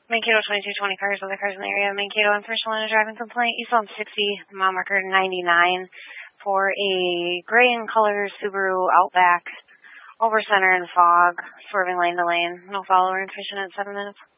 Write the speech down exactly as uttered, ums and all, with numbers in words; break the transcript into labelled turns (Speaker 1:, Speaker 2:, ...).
Speaker 1: Mankato twenty-two twenty cars, other cars in the area. Mankato and first line of driving complaint. You saw sixty, mile marker ninety-nine for a gray in color Subaru Outback over center in fog, swerving lane to lane. No follower and fishing at seven minutes.